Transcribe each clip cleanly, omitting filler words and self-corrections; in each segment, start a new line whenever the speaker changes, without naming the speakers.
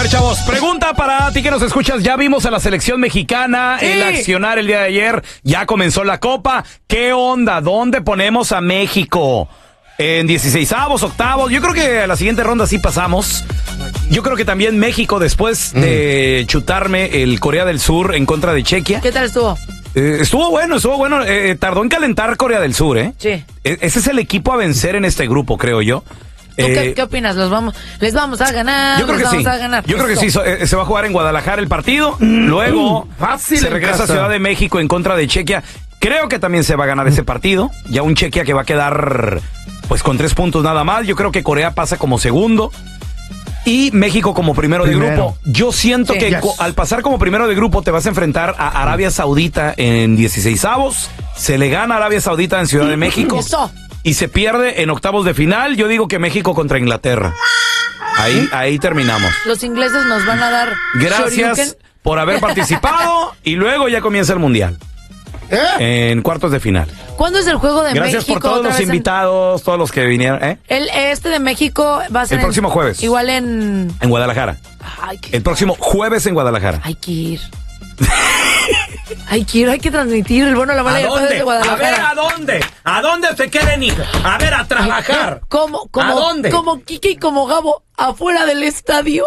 ver, chavos, pregunta para ti que nos escuchas. Ya vimos a la selección mexicana, el accionar el día de ayer. Ya comenzó la Copa. ¿Qué onda? ¿Dónde ponemos a México? ¿En 16avos, octavos? Yo creo que a la siguiente ronda sí pasamos. Yo creo que también México, después de chutarme el Corea del Sur en contra de Chequia.
¿Qué tal estuvo?
Estuvo bueno. Tardó en calentar Corea del Sur, ¿eh?
Sí.
Ese es el equipo a vencer en este grupo, creo yo.
¿Tú qué opinas? ¿Les vamos a ganar?
Yo creo que sí. Yo creo que sí. Se va a jugar en Guadalajara el partido. Luego se regresa a Ciudad de México en contra de Chequia. Creo que también se va a ganar ese partido. Ya un Chequia que va a quedar pues con 3 puntos nada más. Yo creo que Corea pasa como segundo. Y México como primero de grupo. Yo siento que al pasar como primero de grupo te vas a enfrentar a Arabia Saudita en 16avos. Se le gana a Arabia Saudita en Ciudad de México.
Eso.
Y se pierde en octavos de final. Yo digo que México contra Inglaterra. Ahí terminamos.
Los ingleses nos van a dar
Gracias
shoryuken
por haber participado. Y luego ya comienza el Mundial. En cuartos de final.
¿Cuándo es el juego de
Gracias
México?
por todos los invitados, todos los que vinieron.
Este de México va a ser
el próximo jueves.
Igual en
Guadalajara. El próximo jueves en Guadalajara.
Hay que ir. Hay que transmitir el bueno, la mala y el feo de Guadalajara.
A ver, ¿a dónde se quieren ir? A ver, a trabajar.
¿A dónde? Como Kike y como Gabo, afuera del estadio.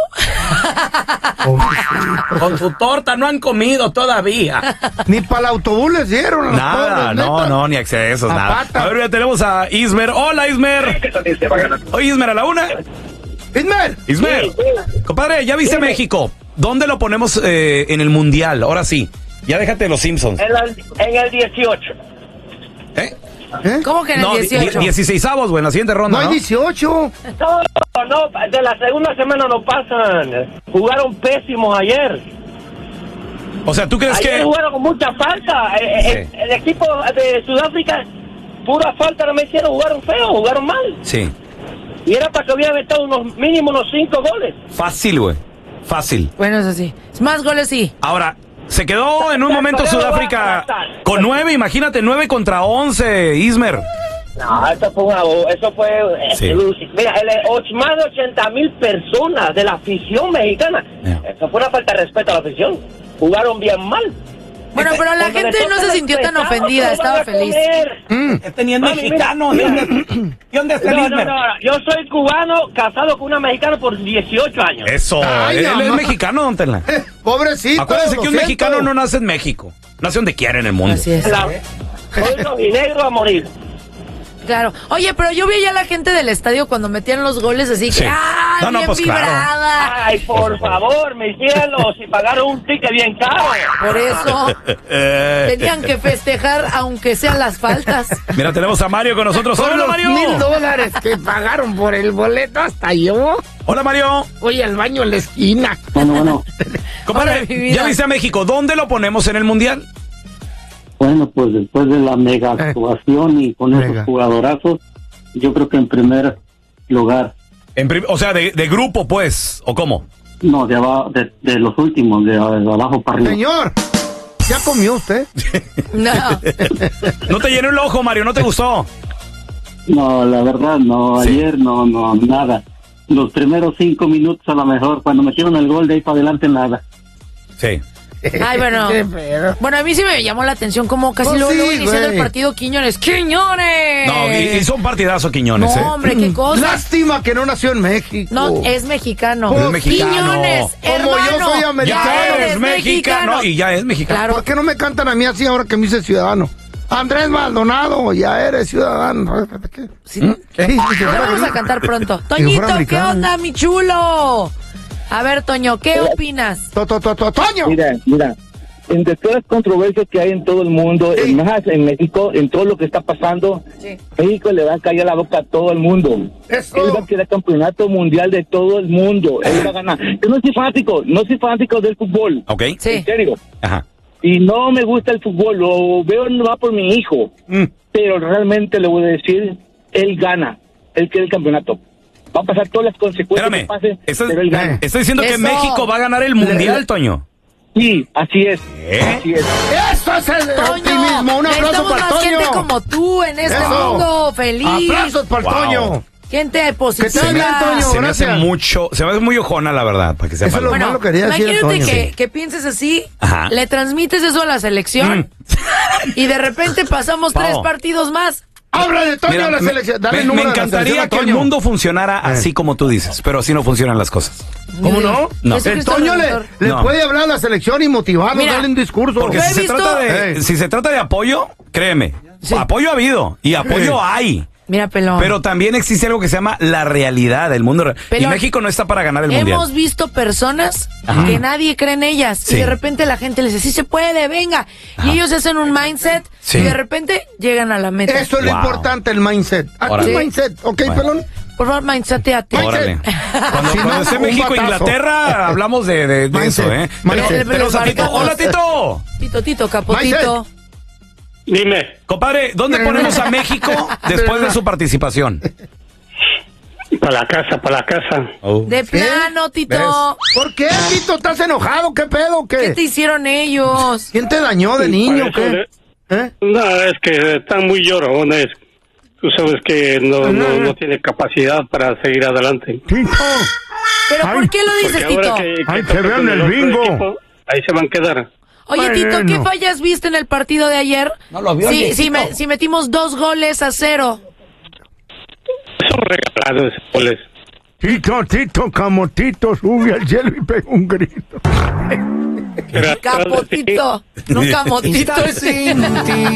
Con su torta no han comido todavía.
Ni para el autobús les dieron.
Nada, no, ni accesos, nada. A ver, ya tenemos a Ismer. Hola, Ismer. Oye, Ismer, a la una. Ismer. Compadre, ¿ya viste México? ¿Dónde lo ponemos en el Mundial? Ahora sí. Ya déjate de los Simpsons.
En el 18.
¿Cómo que en el 18?
16avos, güey, en la siguiente ronda,
No hay 18.
No, de la segunda semana no pasan. Jugaron pésimos ayer.
O sea, ¿tú crees
Ayer jugaron con mucha falta. El equipo de Sudáfrica, pura falta no me hicieron, jugaron feo, jugaron mal.
Sí.
Y era para que hubiera metido mínimo unos 5 goles.
Fácil, güey. Fácil.
Bueno, eso sí. Más goles sí.
Ahora, se quedó en un momento Sudáfrica con 9, imagínate, 9 contra 11, Ismer.
No, eso fue
Sí.
Mira, más de 80,000 personas de la afición mexicana. Eso fue una falta de respeto a la afición. Jugaron bien mal.
Bueno, pero la gente no se sintió tan ofendida, estaba feliz.
Este ni es mexicano. ¿De dónde está Ismer?
No, yo soy cubano, casado con una mexicana por 18 años.
Eso, él es mexicano, don Tela.
Pobrecito.
Acuérdense que un mexicano no nace en México. Nace donde quiera en el mundo.
Así es.
Soy rojinegro a morir.
Claro. Oye, pero yo vi ya la gente del estadio cuando metían los goles así que bien
pues
vibrada.
Claro.
Ay, por favor, mis cielos, si pagaron un ticket bien caro.
Por eso tenían que festejar aunque sean las faltas.
Mira, tenemos a Mario con nosotros. Hola, Mario.
$1,000 que pagaron por el boleto hasta yo.
Hola, Mario.
Voy al baño en la esquina.
Bueno.
Compadre, ya viste a México. ¿Dónde lo ponemos en el Mundial?
Bueno, pues después de la mega actuación y con esos jugadorazos, yo creo que en primer lugar.
O sea, de grupo, pues, ¿o cómo?
No, de los últimos, de abajo para arriba.
Señor, ¿ya comió usted?
No.
No te llenó el ojo, Mario, ¿no te gustó?
No, la verdad, no, ayer no, nada. Los primeros 5 minutos a lo mejor, cuando metieron el gol de ahí para adelante, nada.
Sí.
Ay, bueno. Bueno, a mí sí me llamó la atención como casi luego iniciando el partido Quiñones. ¡Quiñones!
No, hizo un partidazo Quiñones,
No, hombre, qué cosa.
Lástima que no nació en México.
No, es mexicano.
Es mexicano.
Quiñones,
Como yo soy americano.
Ya es mexicano. Y ya es mexicano.
Claro.
¿Por qué no me cantan a mí así ahora que me hice ciudadano? Andrés Maldonado, ya eres ciudadano. ¿Qué?
Sí. Ya vamos a cantar pronto. Toñito, ¿qué onda, mi chulo? A ver, Toño, ¿qué opinas?
Toño.
Mira, entre todas las controversias que hay en todo el mundo, más en México, en todo lo que está pasando, México le va a callar la boca a todo el mundo.
Eso.
Él va a quedar campeonato mundial de todo el mundo. Él va a ganar. Yo no soy fanático del fútbol.
Ok.
Sí.
En serio.
Ajá.
Y no me gusta el fútbol, lo veo no por mi hijo. Pero realmente le voy a decir, él gana, él quiere el campeonato. Va a pasar todas las consecuencias que pasen, pero él gana.
Estoy diciendo que México va a ganar el Mundial, Toño.
Sí, así es. Así es.
Eso es el
Toño,
optimismo. Un aplauso para
más gente
Toño.
como tú en este mundo feliz.
Aplausos para Toño.
Gente positiva.
bien, Toño.
Se me hace
gracias.
mucho, se me hace muy ojona, la verdad, para que sea
Eso es
malo.
lo malo que quería decir
imagínate
Toño.
que pienses así,
Ajá.
le transmites eso a la selección y de repente pasamos
Pao.
3 partidos más.
Habla de Toño
Mira,
la selección. Dale el
me
número de la
encantaría
selección a
que el
Toño.
mundo funcionara así como tú dices, pero así no funcionan las cosas.
¿Cómo no?
No.
Ese
El
Cristo
Toño
Redentor.
le
No.
puede hablar a la selección y motivarlo,
Mira,
darle un discurso.
Porque
Yo he
si se,
visto-
si se trata de apoyo, créeme,
Sí.
apoyo ha habido y apoyo hay.
Mira, pelón.
Pero también existe algo que se llama la realidad del mundo real. Y
Pelón,
México no está para ganar el mundial.
hemos visto personas
Ajá.
que nadie cree en ellas
Sí.
y de repente la gente les dice, sí se puede, venga. Y ellos hacen un mindset
Sí.
y de repente llegan a la meta.
Eso es lo
Wow.
importante, el mindset. Aquí
Órale.
mindset, ¿ok,
Bueno.
pelón?
Por favor, mindseteate.
Órale. Cuando,
Si no,
cuando esté
un
México e
batazo.
Inglaterra, hablamos de
Mindset,
eso, ¿eh?
mindset.
Tenemos a Tito. Hola, Tito.
Tito, Capotito.
Dime,
Compadre, ¿dónde ponemos a México después de su participación?
para la casa.
De plano, Tito.
¿Por qué, Tito? ¿Estás enojado? ¿Qué pedo?
¿Qué te hicieron ellos?
¿Quién te dañó de niño?
Para eso
¿Qué? ¿Eh?
No, es que están muy llorones. Tú sabes que no tiene capacidad para seguir adelante.
Tito.
¿Pero
Ay,
por qué lo dices,
Porque ahora
Tito?
Ay,
toca
que vean
con
el
otro
bingo.
equipo, ahí se van a quedar.
Oye, Tito, ¿qué
Bueno.
fallas viste en el partido de ayer?
No lo vio,
Sí,
viejito.
si metimos 2 goles a 0.
Son regalados esos goles.
Tito, Camotito, sube al cielo y pega un grito.
Pero atrás de ti-
Capotito. No, Camotito.
Estás sin ti.